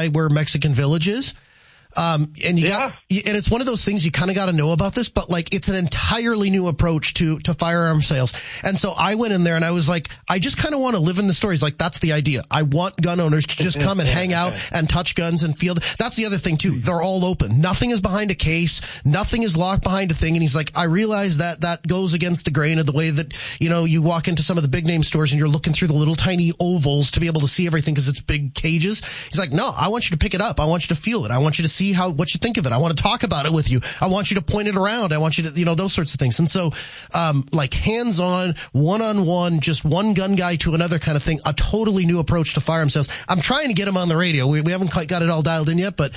by where Mexican Village is. And it's one of those things you kind of got to know about this, but like it's an entirely new approach to firearm sales. And so I went in there and I was like, I just kind of want to live in the stories. Like that's the idea. I want gun owners to just come and hang out and touch guns and feel. That's the other thing too. They're all open. Nothing is behind a case. Nothing is locked behind a thing. And he's like, I realize that goes against the grain of the way that, you walk into some of the big name stores and you're looking through the little tiny ovals to be able to see everything because it's big cages. He's like, no, I want you to pick it up. I want you to feel it. I want you to see what you think of it. I want to talk about it with you. I want you to point it around. I want you to, those sorts of things. And so, like hands-on, one-on-one, just one gun guy to another kind of thing, a totally new approach to firearm sales. I'm trying to get him on the radio. We haven't quite got it all dialed in yet, but,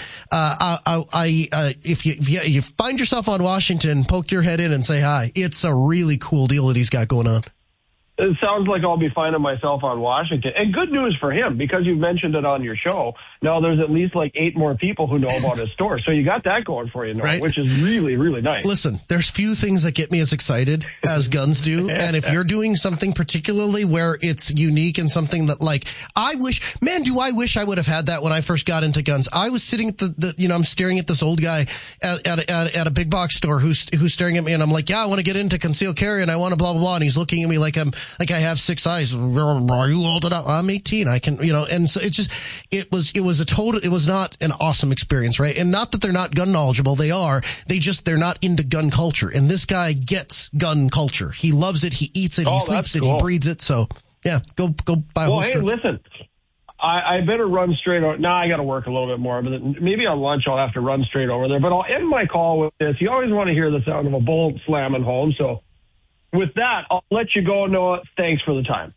if you find yourself on Washington, poke your head in and say hi. It's a really cool deal that he's got going on. It sounds like I'll be finding myself on Washington. And good news for him, because you've mentioned it on your show. Now there's at least like 8 more people who know about his store. So you got that going for you, Norm, right? Which is really, really nice. Listen, there's few things that get me as excited as guns do. And if you're doing something particularly where it's unique and something that like, I wish I would have had that when I first got into guns. I was sitting at I'm staring at this old guy at a big box store who's staring at me and I'm like, yeah, I want to get into concealed carry and I want to blah, blah, blah. And he's looking at me like I have 6 eyes. Are you old enough? I'm 18. I can, and so it was not an awesome experience, right? And not that they're not gun knowledgeable. They are. They're not into gun culture. And this guy gets gun culture. He loves it. He eats it. He sleeps it. He breathes it. So yeah, go buy a holster. Well, hey, listen, I better run straight over. Now I got to work a little bit more, but maybe on lunch I'll have to run straight over there. But I'll end my call with this. You always want to hear the sound of a bolt slamming home. So with that, I'll let you go, Noah. Thanks for the time.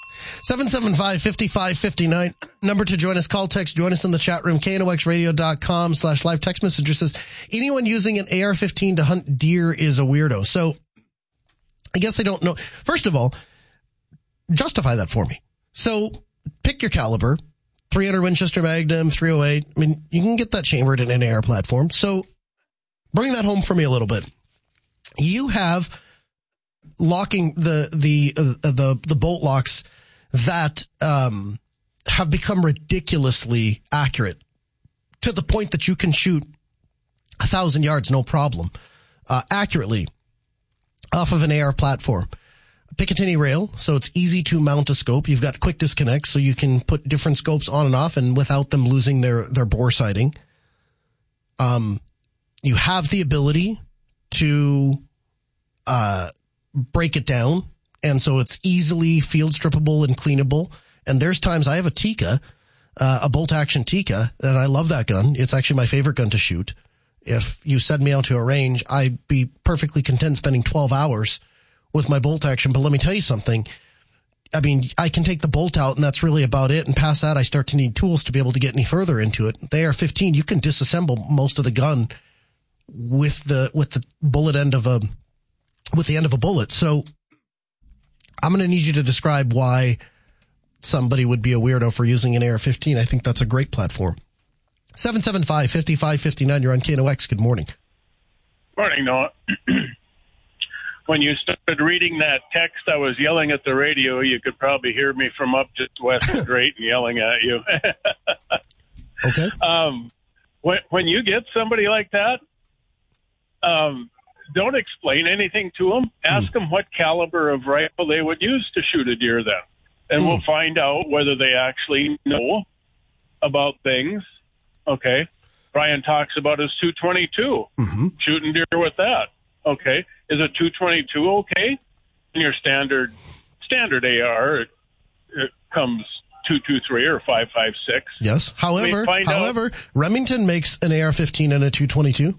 775-5559. Number to join us. Call, text, join us in the chat room. KNOXradio.com/live. Text messenger says, anyone using an AR-15 to hunt deer is a weirdo. So I guess I don't know. First of all, justify that for me. So pick your caliber. 300 Winchester Magnum, 308. I mean, you can get that chambered in an AR platform. So bring that home for me a little bit. You have locking the bolt locks that have become ridiculously accurate to the point that you can shoot 1,000 yards no problem accurately off of an AR platform. Picatinny rail, so it's easy to mount a scope. You've got quick disconnects, so you can put different scopes on and off and without them losing their bore sighting. You have the ability to break it down, and so it's easily field strippable and cleanable. And there's times I have a Tikka, a bolt action Tikka, and I love that gun. It's actually my favorite gun to shoot. If you send me out to a range, I'd be perfectly content spending 12 hours with my bolt action. But let me tell you something. I mean, I can take the bolt out and that's really about it. And past that, I start to need tools to be able to get any further into it. The AR-15, you can disassemble most of the gun with the bullet end of with the end of a bullet. So I'm going to need you to describe why somebody would be a weirdo for using an AR-15. I think that's a great platform. 775-5559. You're on KNOX. Good morning. Morning, Noah. When you started reading that text, I was yelling at the radio. You could probably hear me from up just west of Drayton yelling at you. Okay. When you get somebody like that, don't explain anything to them. Ask them what caliber of rifle they would use to shoot a deer then. And we'll find out whether they actually know about things. Okay. Brian talks about his 222, shooting deer with that. Okay. Is a 222 okay? In your standard AR, it comes 223 or 5.56. Yes. However, Remington makes an AR-15 and a 222.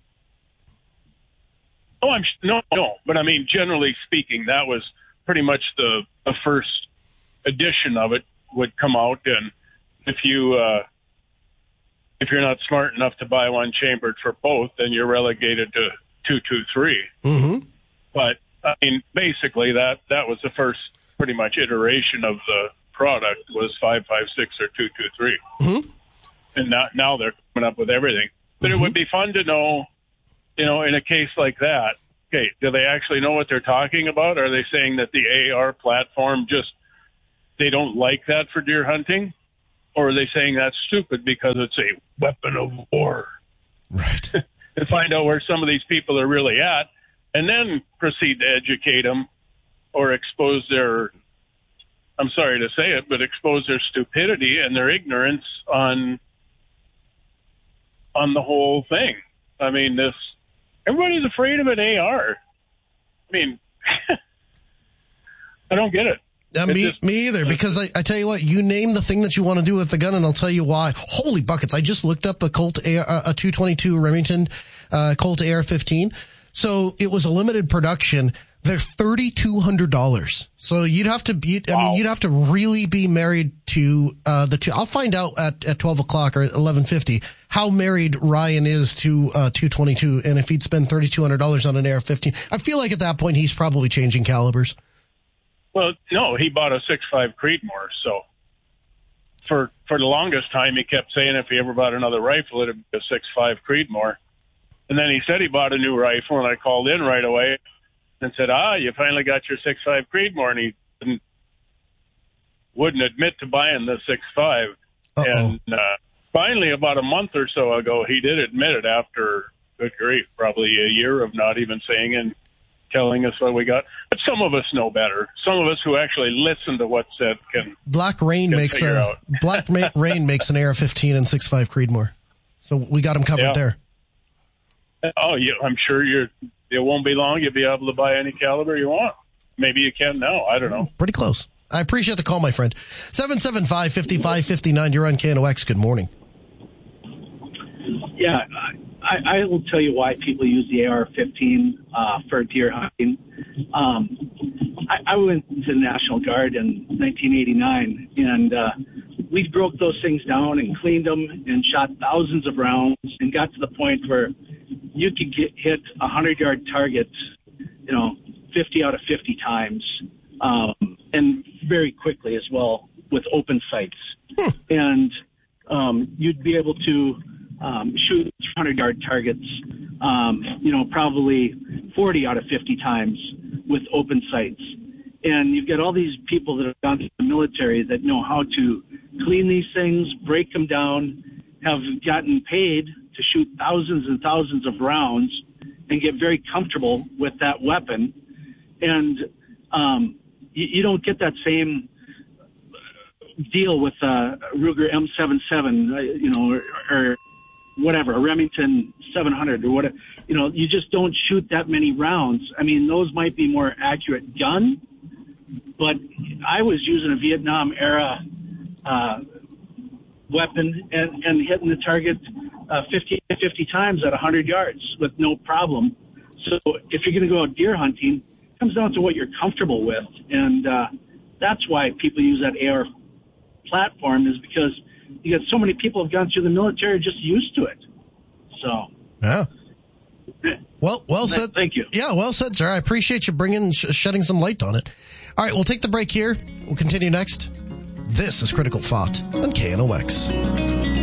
Oh, no. But I mean, generally speaking, that was pretty much the first edition of it would come out. And if you're not smart enough to buy one chambered for both, then you're relegated to 223. But I mean, basically that was the first pretty much iteration of the product was 5.56 or 223. And now they're coming up with everything. But it would be fun to know, in a case like that, okay, do they actually know what they're talking about? Are they saying that the AR platform they don't like that for deer hunting? or are they saying that's stupid because it's a weapon of war? Right. And find out where some of these people are really at, and then proceed to educate them or expose their, I'm sorry to say it, but expose their stupidity and their ignorance on the whole thing. I mean, everybody's afraid of an AR. I mean, I don't get it. Me either, because I tell you what, you name the thing that you want to do with the gun, and I'll tell you why. Holy buckets. I just looked up a Colt a 222 Remington Colt AR-15. So it was a limited production. They're $3,200. So you'd have to you'd have to really be married to the two. I'll find out at 12 o'clock or 11:50 how married Ryan is to 222, and if he'd spend $3,200 on an AR-15. I feel like at that point he's probably changing calibers. Well, no, he bought a 6.5 Creedmoor, so for the longest time he kept saying if he ever bought another rifle, it'd be a 6.5 Creedmoor. And then he said he bought a new rifle, and I called in right away and said, you finally got your 6.5 Creedmoor, and he wouldn't admit to buying the 6.5. And finally, about a month or so ago, he did admit it after, good grief, probably a year of not even saying and telling us what we got. But some of us know better. Some of us who actually listen to what's said can Black Rain makes an AR-15 and 6.5 Creedmoor. So we got him covered there. Oh, yeah, I'm sure it won't be long. You'll be able to buy any caliber you want. Maybe you can now. I don't know. Pretty close. I appreciate the call, my friend. 775-5559. You're on KNOX. Good morning. Yeah, I will tell you why people use the AR-15 for deer hunting. I went to the National Guard in 1989, and we broke those things down and cleaned them and shot thousands of rounds and got to the point where you could hit 100-yard targets, 50 out of 50 times, and very quickly as well with open sights. And you'd be able to shoot 100-yard targets, probably 40 out of 50 times with open sights. And you've got all these people that have gone to the military that know how to clean these things, break them down, have gotten paid to shoot thousands and thousands of rounds and get very comfortable with that weapon. And you don't get that same deal with Ruger M77, or whatever, a Remington 700 or whatever. You just don't shoot that many rounds. I mean, those might be more accurate gun, but I was using a Vietnam era weapon and hitting the target 50 times at 100 yards with no problem. So if you're going to go out deer hunting, it comes down to what you're comfortable with. And that's why people use that AR platform, is because you got so many people have gone through the military just used to it. So. Yeah. Well said. Thank you. Yeah, well said, sir. I appreciate you shedding some light on it. All right, we'll take the break here. We'll continue next. This is Critical Thought on KNOX.